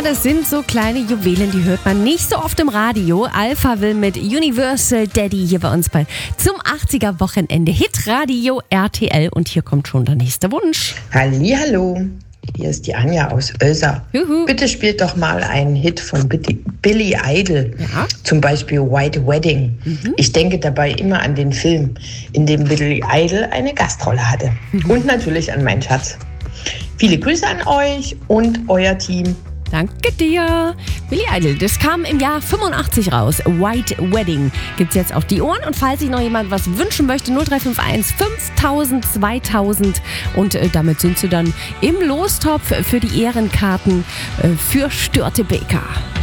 das sind so kleine Juwelen, die hört man nicht so oft im Radio. Alpha will mit Universal Daddy hier bei uns zum 80er-Wochenende Hitradio RTL. Und hier kommt schon der nächste Wunsch. Hallihallo, hier ist die Anja aus Oelsa. Juhu. Bitte spielt doch mal einen Hit von Billy Idol, Ja? zum Beispiel White Wedding. Ich denke dabei immer an den Film, in dem Billy Idol eine Gastrolle hatte. Und natürlich an meinen Schatz. Viele Grüße an euch und euer Team. Danke dir. Billy Idol, das kam im Jahr 85 raus. White Wedding gibt's jetzt auf die Ohren. Und falls sich noch jemand was wünschen möchte, 0351 5000 2000. Und damit sind sie dann im Lostopf für die Ehrenkarten für Störtebeker.